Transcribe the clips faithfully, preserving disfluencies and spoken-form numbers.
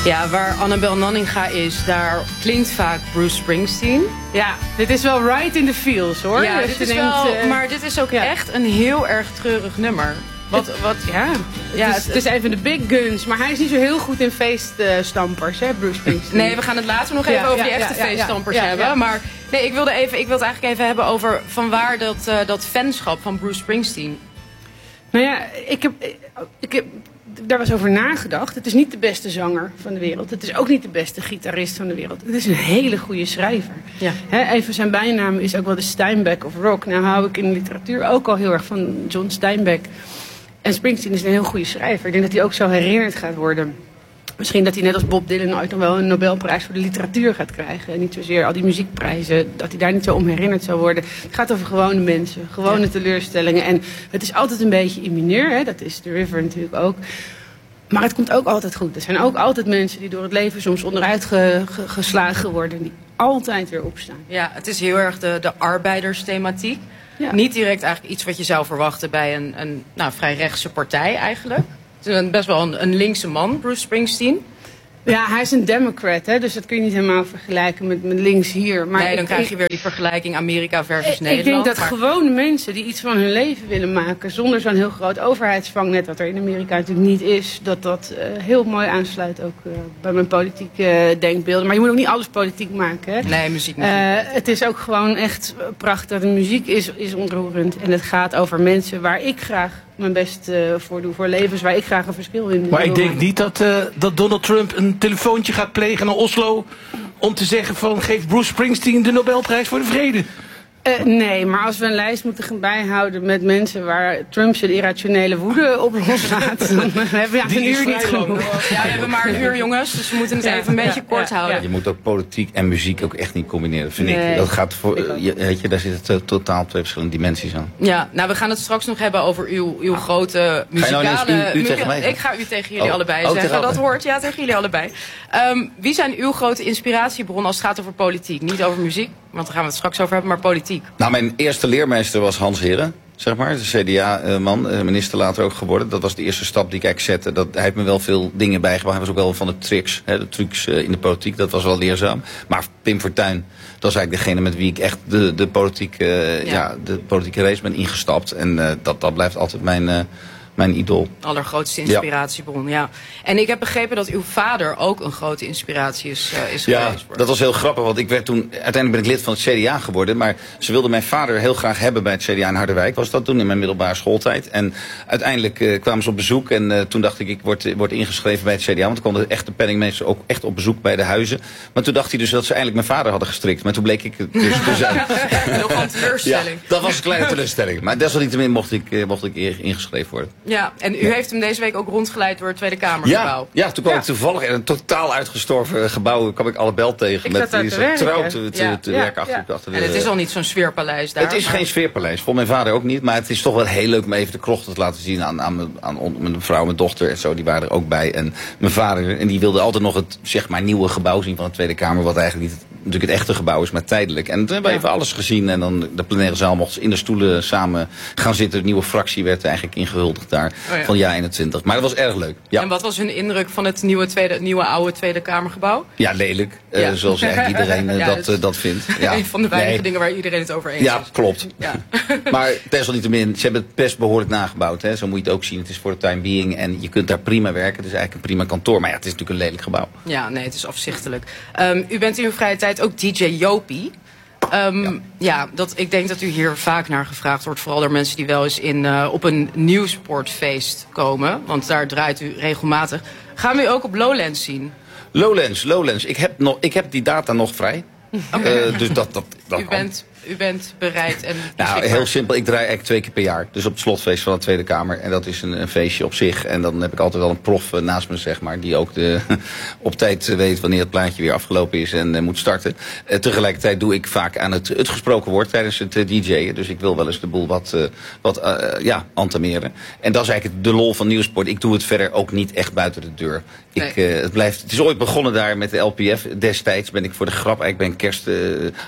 Ja, waar Annabel Nanninga is, daar klinkt vaak Bruce Springsteen. Ja, dit is wel right in the feels, hoor. Ja, dus dit is denkt, wel, uh, maar dit is ook ja. echt een heel erg treurig nummer. Wat, wat, ja, ja het, is, het is een van de big guns, maar hij is niet zo heel goed in feeststampers, hè, Bruce Springsteen. Nee, we gaan het later nog even ja, over ja, die echte ja, ja, feeststampers ja, ja, hebben. ja. Maar nee, ik wilde, even, ik wilde het eigenlijk even hebben over van waar dat, uh, dat fanschap van Bruce Springsteen. Nou ja, ik heb, ik heb daar was over nagedacht. Het is niet de beste zanger van de wereld. Het is ook niet de beste gitarist van de wereld. Het is een hele goede schrijver. Ja. He, even zijn bijnaam is ook wel de Steinbeck of rock. Nou hou ik in de literatuur ook al heel erg van John Steinbeck. En Springsteen is een heel goede schrijver. Ik denk dat hij ook zo herinnerd gaat worden. Misschien dat hij net als Bob Dylan ooit nog wel een Nobelprijs voor de literatuur gaat krijgen. En niet zozeer al die muziekprijzen, dat hij daar niet zo om herinnerd zou worden. Het gaat over gewone mensen, gewone ja. teleurstellingen. En het is altijd een beetje in mineur, hè? Dat is The River natuurlijk ook. Maar het komt ook altijd goed. Er zijn ook altijd mensen die door het leven soms onderuit ge, ge, geslagen worden. Die altijd weer opstaan. Ja, het is heel erg de, de arbeidersthematiek. Ja. Niet direct eigenlijk iets wat je zou verwachten bij een, een nou, vrij rechtse partij eigenlijk. Het is een, best wel een, een linkse man, Bruce Springsteen. Ja, hij is een democrat, hè, dus dat kun je niet helemaal vergelijken met, met links hier. Maar nee, dan ik, krijg je weer die vergelijking Amerika versus ik, Nederland. Ik denk dat maar... gewone mensen die iets van hun leven willen maken, zonder zo'n heel groot overheidsvangnet, wat er in Amerika natuurlijk niet is, dat dat uh, heel mooi aansluit ook uh, bij mijn politieke uh, denkbeelden. Maar je moet ook niet alles politiek maken, hè. Nee, muziek niet. Uh, het is ook gewoon echt prachtig. De muziek is, is ontroerend en het gaat over mensen waar ik graag mijn best uh, voor doe, voor levens waar ik graag een verschil in doe. Maar ik denk niet dat, uh, dat Donald Trump een telefoontje gaat plegen naar Oslo om te zeggen van geef Bruce Springsteen de Nobelprijs voor de Vrede. Uh, nee, maar als we een lijst moeten gaan bijhouden met mensen waar Trump zijn irrationele woede op loslaat, dan hebben we ja, een uur niet genoeg. Ja, we hebben maar een uur, jongens, dus we moeten het ja, even een beetje ja, kort ja, houden. Ja. Je moet ook politiek en muziek ook echt niet combineren, vind nee, ik. Dat gaat voor, ik je, weet je, daar zitten uh, totaal twee verschillende dimensies aan. Ja, nou we gaan het straks nog hebben over uw, uw grote muzikale... Ga je nou ineens u, u tegen mij? Ik ga u tegen jullie oh. allebei oh, zeggen. tegen Dat hoort, ja, tegen jullie allebei. Um, wie zijn uw grote inspiratiebronnen als het gaat over politiek? Niet over muziek, want daar gaan we het straks over hebben, maar politiek. Nou, mijn eerste leermeester was Hans Heren, zeg maar. De C D A-man, minister later ook geworden. Dat was de eerste stap die ik eigenlijk zette. Dat, hij heeft me wel veel dingen bijgebracht. Hij was ook wel van de tricks, hè, de trucs uh, in de politiek. Dat was wel leerzaam. Maar Pim Fortuyn, dat is eigenlijk degene met wie ik echt de, de, politiek, uh, ja. Ja, de politieke race ben ingestapt. En uh, dat, dat blijft altijd mijn... Uh, Mijn idool. Allergrootste inspiratiebron, ja. ja. En ik heb begrepen dat uw vader ook een grote inspiratie is, uh, is ja, geweest. Ja, dat was heel grappig, want ik werd toen... Uiteindelijk ben ik lid van het C D A geworden, maar ze wilden mijn vader heel graag hebben bij het C D A in Harderwijk. Was dat toen in mijn middelbare schooltijd. En uiteindelijk uh, kwamen ze op bezoek en uh, toen dacht ik, ik word, word ingeschreven bij het C D A. Want toen kwam de echte penningmeester ook echt op bezoek bij de huizen. Maar toen dacht hij dus dat ze eigenlijk mijn vader hadden gestrikt. Maar toen bleek ik het dus te zijn. Nog een teleurstelling. Ja, dat was een kleine teleurstelling. Maar desalniettemin mocht ik, uh, mocht ik ingeschreven worden. Ja, en u ja. heeft hem deze week ook rondgeleid door het Tweede Kamergebouw. Ja, ja, toen kwam ja. ik toevallig in een totaal uitgestorven gebouw. kwam ik alle bel tegen. Ik met die zo trouw te, te, ja. te ja. werken achter, ja. achter de... En het is al niet zo'n sfeerpaleis daar. Het is maar... geen sfeerpaleis. Voor mijn vader ook niet. Maar het is toch wel heel leuk om even de krochten te laten zien aan, aan, aan, aan mijn vrouw, mijn dochter en zo. Die waren er ook bij. En mijn vader. En die wilde altijd nog het zeg maar nieuwe gebouw zien van de Tweede Kamer. Wat eigenlijk niet natuurlijk het echte gebouw is, maar tijdelijk. En toen hebben we ja. even alles gezien. En dan de plenaire zaal mochten ze in de stoelen samen gaan zitten. De nieuwe fractie werd eigenlijk ingehuldigd daar. Oh ja. Van jaar eenentwintig. Maar dat was erg leuk. Ja. En wat was hun indruk van het nieuwe, tweede, nieuwe oude Tweede Kamergebouw? Ja, lelijk. Ja. Uh, zoals eigenlijk iedereen uh, ja, dat, uh, dat vindt. Ja. Een van de weinige nee. dingen waar iedereen het over eens ja, is. Klopt. Ja, klopt. Maar desalniettemin, ze hebben het best behoorlijk nagebouwd. Hè. Zo moet je het ook zien. Het is voor de time being. En je kunt daar prima werken. Het is eigenlijk een prima kantoor. Maar ja, het is natuurlijk een lelijk gebouw. Ja, nee, het is afzichtelijk. Um, u bent in uw vrije tijd ook D J Jopie. Um, ja, ja dat, ik denk dat u hier vaak naar gevraagd wordt. Vooral door mensen die wel eens in, uh, op een nieuwsportfeest komen. Want daar draait u regelmatig. Gaan we u ook op Lowlands zien? Lowlands, Lowlands. Ik heb, nog, ik heb die data nog vrij. Okay. Uh, dus dat, dat, dat u, bent, u bent bereid en nou, heel simpel. Ik draai eigenlijk twee keer per jaar. Dus op het slotfeest van de Tweede Kamer. En dat is een, een feestje op zich. En dan heb ik altijd wel een prof uh, naast me, zeg maar. Die ook de, op tijd weet wanneer het plaatje weer afgelopen is en uh, moet starten. Uh, tegelijkertijd doe ik vaak aan het, het gesproken woord tijdens het uh, D J'en. Dus ik wil wel eens de boel wat, uh, wat uh, ja, antameren. En dat is eigenlijk de lol van nieuwsport. Ik doe het verder ook niet echt buiten de deur. Ik, nee. uh, het, blijft, het is ooit begonnen daar met de L P F. Destijds ben ik voor de grap eigenlijk bij een kerstavond uh, gaan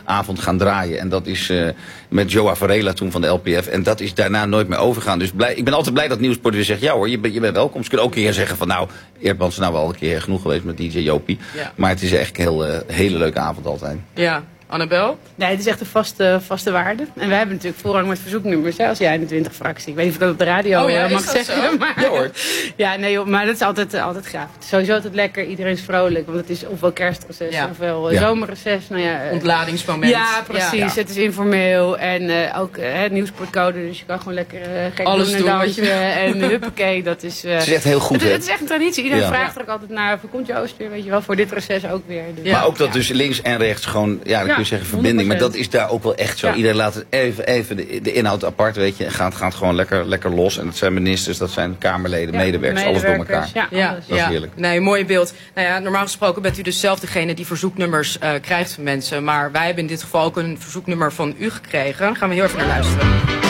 gaan draaien. En dat is uh, met Joa Varela toen van de L P F. En dat is daarna nooit meer overgegaan. Dus blij, ik ben altijd blij dat Nieuwsport weer zegt, ja hoor, je, ben, je bent welkom. Ze kunnen ook een keer zeggen van nou, Eerdmans is nou wel een keer genoeg geweest met D J Jopie. Ja. Maar het is echt een heel, uh, hele leuke avond altijd. Ja. Annabel? Nee, het is echt een vaste, vaste waarde. En wij hebben natuurlijk voorrang met verzoeknummers, hè, als jij in de twintig fractie. Ik weet niet of ik dat op de radio oh, ja, uh, mag zeggen. Zo? Maar, ja hoor. Ja, nee, joh, maar dat is altijd, uh, altijd gaaf. Het is sowieso altijd lekker, iedereen is vrolijk. Want het is ofwel kerstreces, ja. ofwel uh, ja. zomerreces. Nou ja, uh, ontladingsmoment. Ja, precies. Ja. Het is informeel. En uh, ook uh, het nieuwsportcode, dus je kan gewoon lekker uh, gek alles doen. En dansje en huppakee. Dat is, uh, het is echt heel goed, Het, het is echt een traditie. Iedereen ja. vraagt er ook altijd naar. Komt je Ooster, weet je wel, voor dit reces ook weer. Dus, ja. Maar ook dat ja. dus links en rechts gewoon, ja, dan kun je zeggen verbinding. Maar dat is daar ook wel echt zo. Ja. Iedereen laat het even, even de, de inhoud apart, weet je. En gaat, gaat gewoon lekker, lekker los. En dat zijn ministers, dat zijn Kamerleden, ja, medewerkers, medewerkers, alles door elkaar. Ja, ja, alles. Dat is ja. heerlijk. Nee, mooi beeld. Nou ja, normaal gesproken bent u dus zelf degene die verzoeknummers uh, krijgt van mensen. Maar wij hebben in dit geval ook een verzoeknummer van u gekregen. Daar gaan we heel even naar luisteren.